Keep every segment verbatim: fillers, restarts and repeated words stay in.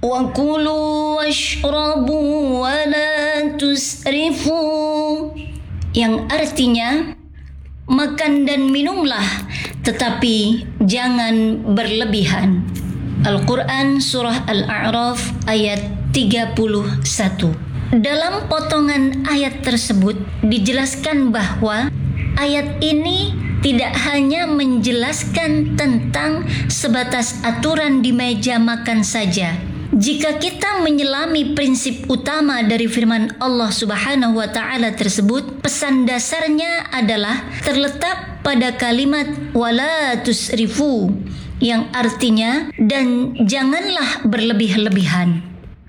Wa kulu washrabu wa la tusrifu, yang artinya makan dan minumlah tetapi jangan berlebihan. Al-Quran Surah Al-A'raf ayat tiga puluh satu. Dalam potongan ayat tersebut dijelaskan bahwa ayat ini tidak hanya menjelaskan tentang sebatas aturan di meja makan saja. Jika kita menyelami prinsip utama dari firman Allah Subhanahu wa taala tersebut, pesan dasarnya adalah terletak pada kalimat wala tusrifu, yang artinya dan janganlah berlebih-lebihan.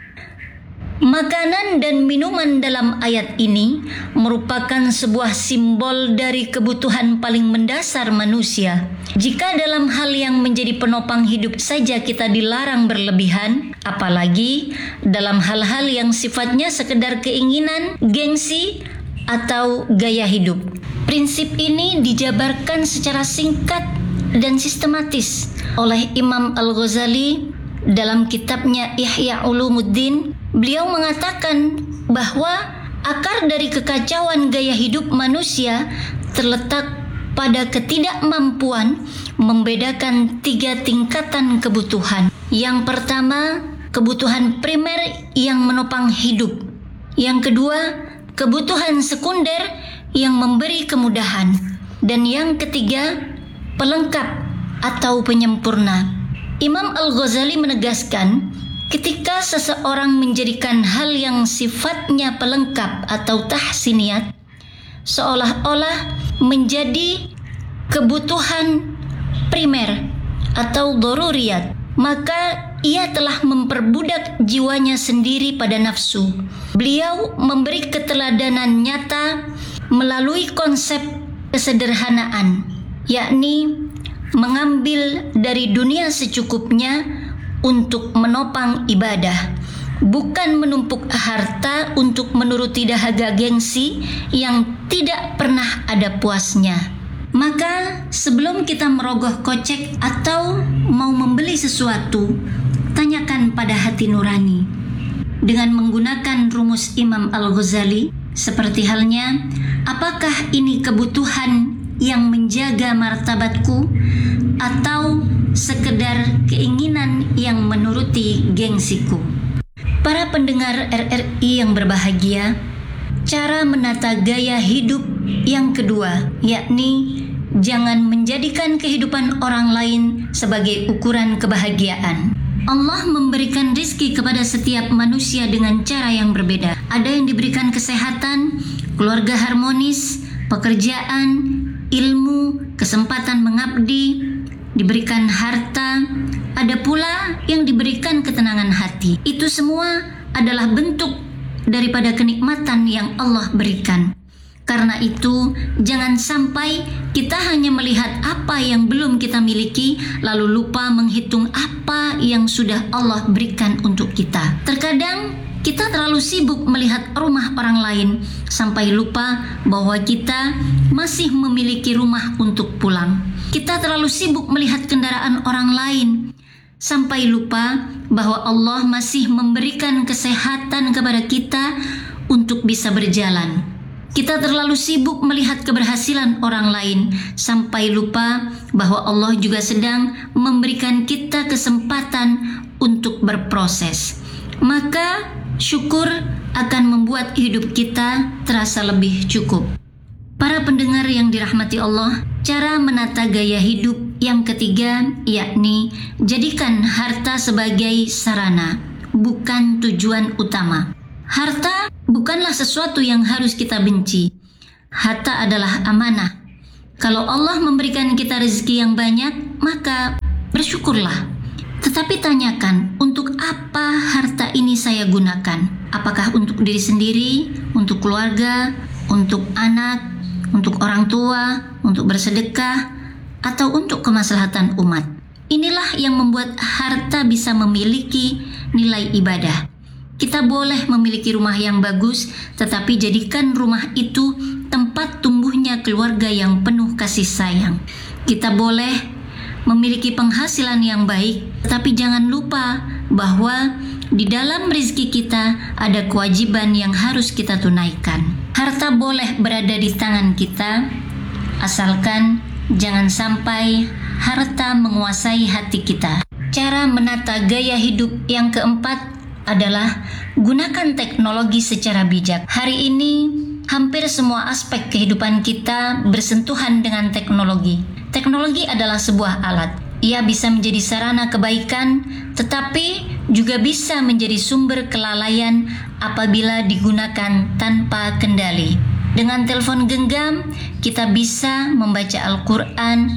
Makanan dan minuman dalam ayat ini merupakan sebuah simbol dari kebutuhan paling mendasar manusia. Jika dalam hal yang menjadi penopang hidup saja kita dilarang berlebihan, apalagi dalam hal-hal yang sifatnya sekedar keinginan, gengsi, atau gaya hidup. Prinsip ini dijabarkan secara singkat dan sistematis oleh Imam Al-Ghazali dalam kitabnya Ihya Ulumuddin. Beliau mengatakan bahwa akar dari kekacauan gaya hidup manusia terletak pada ketidakmampuan membedakan tiga tingkatan kebutuhan. Yang pertama, kebutuhan primer yang menopang hidup. Yang kedua, kebutuhan sekunder yang memberi kemudahan. Dan yang ketiga, pelengkap atau penyempurna. Imam Al-Ghazali menegaskan, ketika seseorang menjadikan hal yang sifatnya pelengkap atau tahsiniyat seolah-olah menjadi kebutuhan primer atau doruriyat, maka ia telah memperbudak jiwanya sendiri pada nafsu. Beliau memberi keteladanan nyata melalui konsep kesederhanaan, yakni mengambil dari dunia secukupnya untuk menopang ibadah, bukan menumpuk harta untuk menuruti dahaga gengsi yang tidak pernah ada puasnya. Maka sebelum kita merogoh kocek atau mau membeli sesuatu, tanyakan pada hati nurani. Dengan menggunakan rumus Imam Al-Ghazali, seperti halnya, apakah ini kebutuhan yang menjaga martabatku atau sekedar keinginan yang menuruti gengsiku? Para pendengar R R I yang berbahagia, cara menata gaya hidup yang kedua, yakni jangan menjadikan kehidupan orang lain sebagai ukuran kebahagiaan. Allah memberikan rizki kepada setiap manusia dengan cara yang berbeda. Ada yang diberikan kesehatan, keluarga harmonis, pekerjaan, ilmu, kesempatan mengabdi, diberikan harta, ada pula yang diberikan ketenangan hati. Itu semua adalah bentuk daripada kenikmatan yang Allah berikan. Karena itu, jangan sampai kita hanya melihat apa yang belum kita miliki, lalu lupa menghitung apa yang sudah Allah berikan untuk kita. Terkadang kita terlalu sibuk melihat rumah orang lain sampai lupa bahwa kita masih memiliki rumah untuk pulang. Kita terlalu sibuk melihat kendaraan orang lain sampai lupa bahwa Allah masih memberikan kesehatan kepada kita untuk bisa berjalan. Kita terlalu sibuk melihat keberhasilan orang lain sampai lupa bahwa Allah juga sedang memberikan kita kesempatan untuk berproses. Maka syukur akan membuat hidup kita terasa lebih cukup. Para pendengar yang dirahmati Allah, cara menata gaya hidup yang ketiga yakni jadikan harta sebagai sarana, bukan tujuan utama. Harta bukanlah sesuatu yang harus kita benci. Harta adalah amanah. Kalau Allah memberikan kita rezeki yang banyak, maka bersyukurlah. Tetapi tanyakan, untuk apa harta ini saya gunakan? Apakah untuk diri sendiri, untuk keluarga, untuk anak, untuk orang tua, untuk bersedekah, atau untuk kemaslahatan umat? Inilah yang membuat harta bisa memiliki nilai ibadah. Kita boleh memiliki rumah yang bagus, tetapi jadikan rumah itu tempat tumbuhnya keluarga yang penuh kasih sayang. Kita boleh memiliki penghasilan yang baik, tetapi jangan lupa bahwa di dalam rezeki kita ada kewajiban yang harus kita tunaikan. Harta boleh berada di tangan kita, asalkan jangan sampai harta menguasai hati kita. Cara menata gaya hidup yang keempat adalah gunakan teknologi secara bijak. Hari ini hampir semua aspek kehidupan kita bersentuhan dengan teknologi. Teknologi adalah sebuah alat. Ia bisa menjadi sarana kebaikan, tetapi juga bisa menjadi sumber kelalaian apabila digunakan tanpa kendali. Dengan telepon genggam, kita bisa membaca Al-Quran,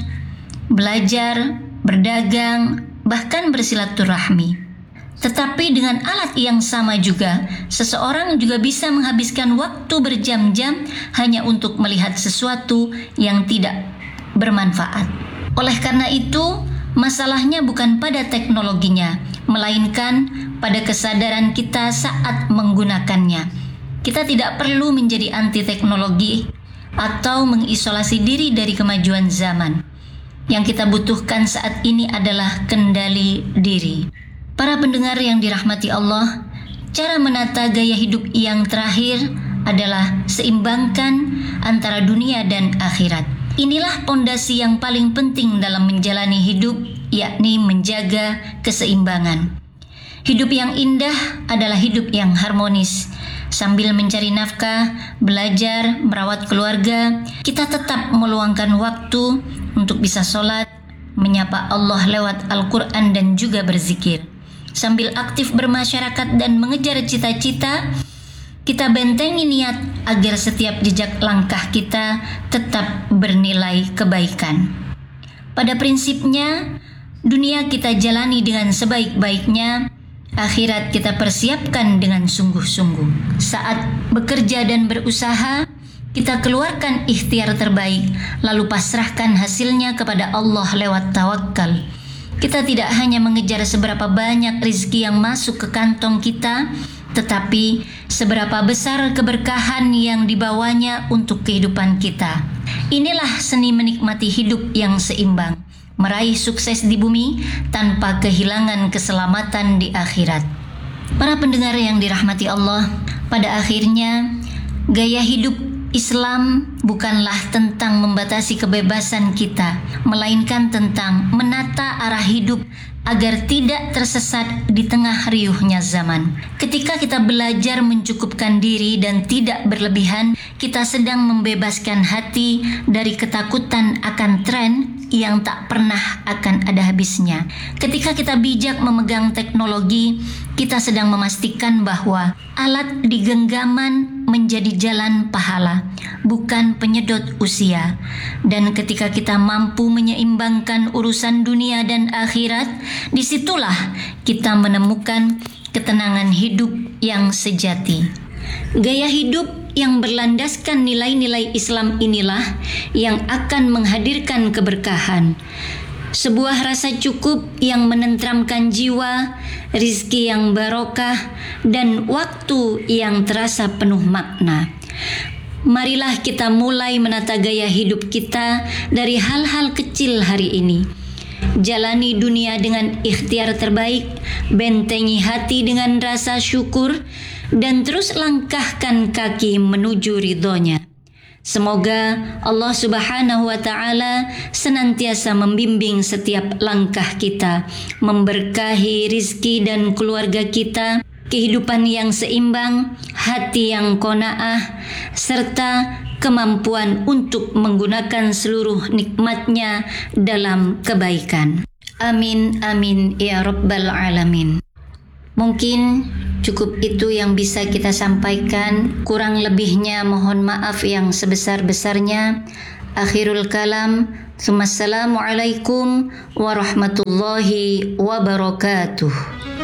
belajar, berdagang, bahkan bersilaturahmi. Tetapi dengan alat yang sama juga, seseorang juga bisa menghabiskan waktu berjam-jam hanya untuk melihat sesuatu yang tidak bermanfaat. Oleh karena itu, masalahnya bukan pada teknologinya, melainkan pada kesadaran kita saat menggunakannya. Kita tidak perlu menjadi anti teknologi atau mengisolasi diri dari kemajuan zaman. Yang kita butuhkan saat ini adalah kendali diri. Para pendengar yang dirahmati Allah, cara menata gaya hidup yang terakhir adalah seimbangkan antara dunia dan akhirat. Inilah pondasi yang paling penting dalam menjalani hidup, yakni menjaga keseimbangan. Hidup yang indah adalah hidup yang harmonis. Sambil mencari nafkah, belajar, merawat keluarga, kita tetap meluangkan waktu untuk bisa sholat, menyapa Allah lewat Al-Quran dan juga berzikir. Sambil aktif bermasyarakat dan mengejar cita-cita, kita bentengi niat agar setiap jejak langkah kita tetap bernilai kebaikan. Pada prinsipnya, dunia kita jalani dengan sebaik-baiknya, akhirat kita persiapkan dengan sungguh-sungguh. Saat bekerja dan berusaha, kita keluarkan ikhtiar terbaik, lalu pasrahkan hasilnya kepada Allah lewat tawakal. Kita tidak hanya mengejar seberapa banyak rezeki yang masuk ke kantong kita, tetapi seberapa besar keberkahan yang dibawanya untuk kehidupan kita. Inilah seni menikmati hidup yang seimbang, meraih sukses di bumi tanpa kehilangan keselamatan di akhirat. Para pendengar yang dirahmati Allah, pada akhirnya gaya hidup Islam bukanlah tentang membatasi kebebasan kita, melainkan tentang menata arah hidup agar tidak tersesat di tengah riuhnya zaman. Ketika kita belajar mencukupkan diri dan tidak berlebihan, kita sedang membebaskan hati dari ketakutan akan tren yang tak pernah akan ada habisnya. Ketika kita bijak memegang teknologi, kita sedang memastikan bahwa alat di genggaman menjadi jalan pahala, bukan penyedot usia. Dan ketika kita mampu menyeimbangkan urusan dunia dan akhirat, disitulah kita menemukan ketenangan hidup yang sejati. Gaya hidup yang berlandaskan nilai-nilai Islam inilah yang akan menghadirkan keberkahan. Sebuah rasa cukup yang menenteramkan jiwa, rizki yang barokah, dan waktu yang terasa penuh makna. Marilah kita mulai menata gaya hidup kita dari hal-hal kecil hari ini. Jalani dunia dengan ikhtiar terbaik, bentengi hati dengan rasa syukur, dan terus langkahkan kaki menuju ridhonya. Semoga Allah Subhanahu wa Ta'ala senantiasa membimbing setiap langkah kita, memberkahi rizki dan keluarga kita, kehidupan yang seimbang, hati yang qanaah, serta kemampuan untuk menggunakan seluruh nikmatnya dalam kebaikan. Amin, amin, ya Rabbal Alamin. Mungkin cukup itu yang bisa kita sampaikan. Kurang lebihnya mohon maaf yang sebesar-besarnya. Akhirul kalam. Assalamualaikum warahmatullahi wabarakatuh.